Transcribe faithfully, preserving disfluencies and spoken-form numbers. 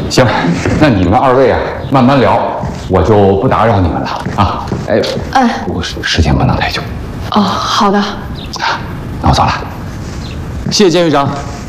行，那你们二位啊，慢慢聊，我就不打扰你们了啊。哎， 哎， 不过时时间不能太久。 哦，好的。 那我走了，谢谢监狱长。